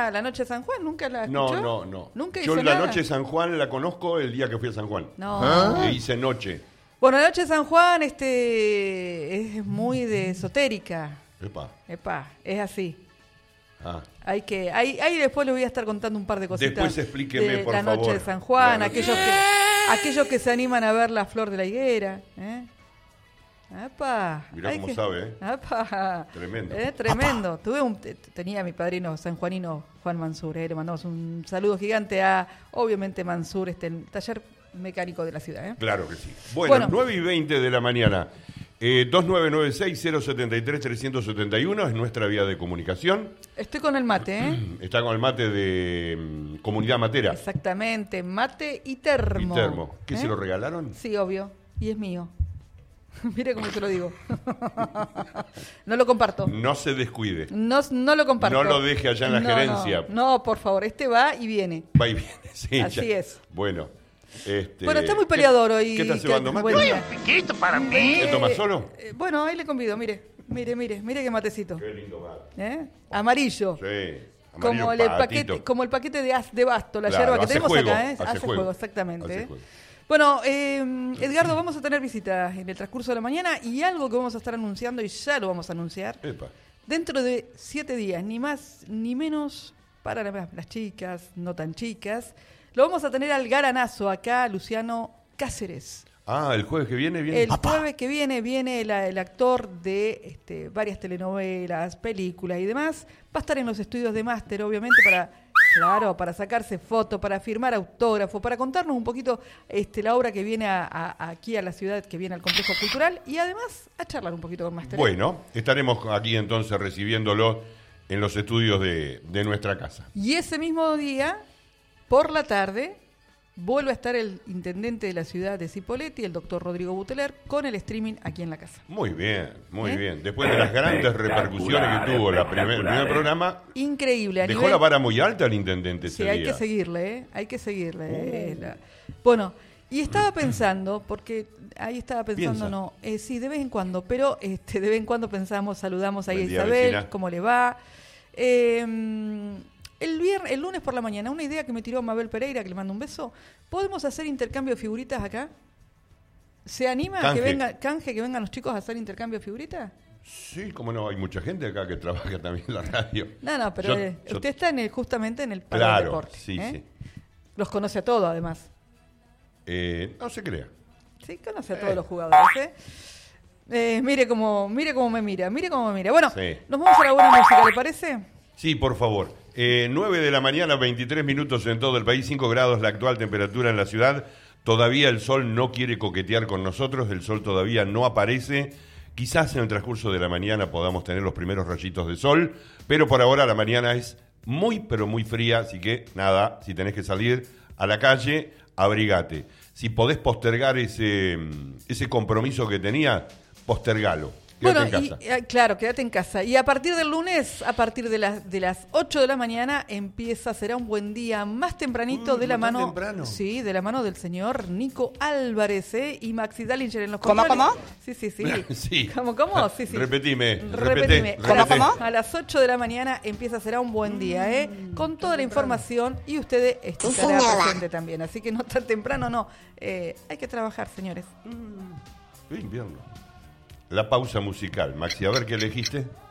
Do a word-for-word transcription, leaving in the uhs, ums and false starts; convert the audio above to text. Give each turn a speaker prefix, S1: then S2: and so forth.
S1: nada la noche de San Juan? ¿Nunca la escuchó?
S2: No, no, no.
S1: ¿Nunca
S2: Yo
S1: hizo
S2: la
S1: nada?
S2: noche de San Juan la conozco el día que fui a San Juan.
S1: No.
S2: ¿Ah? E hice noche.
S1: Bueno, la noche de San Juan este, es muy de esotérica.
S2: Epa.
S1: Epa, es así.
S2: Ah.
S1: Hay que, ahí, ahí después les voy a estar contando un par de cositas.
S2: Después explíqueme,
S1: de
S2: por
S1: la
S2: favor.
S1: noche de San Juan,
S2: La noche-
S1: aquellos que, aquellos que se animan a ver la flor de la higuera. ¿eh? ¡Apa!
S2: Mirá
S1: Hay
S2: cómo
S1: que-
S2: sabe, ¿eh?
S1: ¡Apa!
S2: Tremendo.
S1: ¿Eh? Tremendo. Tuve un, t- tenía a mi padrino sanjuanino Juan Mansur, ¿eh? Le mandamos un saludo gigante a, obviamente, Mansur, este el taller mecánico de la ciudad. ¿eh?
S2: Claro que sí. Bueno,
S1: Bueno.
S2: nueve y veinte de la mañana. Eh, dos nueve nueve seis cero siete tres tres siete uno es nuestra vía de comunicación.
S1: Estoy con el mate, ¿eh?
S2: Está con el mate de mm, Comunidad Matera.
S1: Exactamente, mate y termo.
S2: Y termo. ¿Qué
S1: ¿Eh?
S2: se lo regalaron?
S1: Sí, obvio. Y es mío. Mire cómo te lo digo. No lo comparto.
S2: No se descuide.
S1: No, no lo comparto.
S2: No lo deje allá en la
S1: No,
S2: gerencia.
S1: No, no, por favor. Este va y viene.
S2: Va y viene. Sí,
S1: Así
S2: ya.
S1: es.
S2: Bueno. Este,
S1: Bueno, está muy peleador
S2: ¿qué-
S1: hoy.
S2: ¿Qué estás cebando, mate?
S1: Buen día.
S3: Piquito para mí.
S2: ¿Te tomas solo?
S1: Eh, bueno, ahí le convido. Mire, mire, mire. Mire qué matecito.
S2: Qué lindo mate.
S1: ¿Eh? Amarillo.
S2: Sí.
S1: Como
S2: Amarillo
S1: el,
S2: patito.
S1: paquete, como el paquete de, as- de basto, la
S2: Claro,
S1: yerba que
S2: hace
S1: tenemos
S2: juego,
S1: acá, ¿eh?
S2: hace
S1: Hace,
S2: juego.
S1: juego, exactamente.
S2: Hace
S1: ¿eh?
S2: juego.
S1: Bueno, eh, Edgardo, vamos a tener visitas en el transcurso de la mañana y algo que vamos a estar anunciando, y ya lo vamos a anunciar,
S2: Epa.
S1: dentro de siete días, ni más ni menos para la- las chicas, no tan chicas, lo vamos a tener al garanazo acá, Luciano Cáceres.
S2: Ah, el jueves que viene viene.
S1: El jueves que viene viene la- el actor de este, varias telenovelas, películas y demás. Va a estar en los estudios de máster, obviamente, para, claro, para sacarse fotos, para firmar autógrafo, para contarnos un poquito este, la obra que viene a, a- aquí a la ciudad, que viene al complejo cultural, y además a charlar un poquito con máster.
S2: Bueno, estaremos aquí entonces recibiéndolo en los estudios de, de nuestra casa.
S1: Y ese mismo día, por la tarde, vuelve a estar el intendente de la ciudad de Cipolletti, el doctor Rodrigo Buteler, con el streaming aquí en la casa.
S2: Muy bien, muy
S1: ¿Eh?
S2: bien. Después de las grandes repercusiones que tuvo la primer, el primer programa,
S1: Increíble. A
S2: dejó
S1: nivel...
S2: la vara muy alta el intendente ese
S1: Sí, hay
S2: día.
S1: que seguirle, ¿eh? Hay que seguirle. eh, la- Bueno, y estaba pensando, porque ahí estaba pensando,
S2: Piensa.
S1: no, eh, sí, de vez en cuando, pero este, de vez en cuando pensamos, saludamos ahí a
S2: Buen día,
S1: Isabel,
S2: vecina.
S1: ¿cómo le va? Eh, el, viernes, el lunes por la mañana, una idea que me tiró Mabel Pereira, que le mando un beso, ¿podemos hacer intercambio de figuritas acá? ¿Se anima a
S2: Canje.
S1: que venga, canje, que vengan los chicos a hacer intercambio de figuritas?
S2: Sí, cómo no, hay mucha gente acá que trabaja también en la radio.
S1: No, no, pero
S2: Yo-
S1: eh,
S2: yo-
S1: usted está en el, justamente en el palo del
S2: Claro,
S1: deporte.
S2: sí,
S1: ¿eh?
S2: sí.
S1: Los conoce a todos, además.
S2: Eh, no se crea.
S1: Sí, conoce a todos los jugadores, ¿eh? Eh, mire cómo, mire cómo me mira, mire cómo me mira. Bueno,
S2: Sí.
S1: nos vamos a la buena música, ¿le parece?
S2: Sí, por favor. Eh, nueve de la mañana, veintitrés minutos en todo el país, cinco grados la actual temperatura en la ciudad. Todavía el sol no quiere coquetear con nosotros, el sol todavía no aparece. Quizás en el transcurso de la mañana podamos tener los primeros rayitos de sol, pero por ahora la mañana es muy, pero muy fría, así que nada, si tenés que salir a la calle, abrigate. Si podés postergar ese, ese compromiso que tenía, postergalo. Quédate
S1: Bueno,
S2: en
S1: y,
S2: casa.
S1: eh, claro, quédate en casa. Y a partir del lunes, a partir de las de las ocho de la mañana, empieza, será un buen día más tempranito
S2: Uy,
S1: de la
S2: ¿no tan
S1: mano.
S2: temprano?
S1: Sí, de la mano del señor Nico Álvarez, ¿eh? Y Maxi Dallinger en los
S4: ¿Cómo,
S1: controles.
S4: cómo?
S1: Sí, sí, sí.
S2: Sí.
S1: ¿Cómo, cómo? Sí, sí.
S2: Repetime,
S1: Repetime.
S2: repete,
S1: A las-
S2: repete.
S1: A las ocho de la mañana empieza, será un buen día, ¿eh? Con toda la información y usted estará presente también. Así que no tan temprano, no. Eh, hay que trabajar, señores.
S2: Qué invierno. La pausa musical. Maxi, a ver qué elegiste.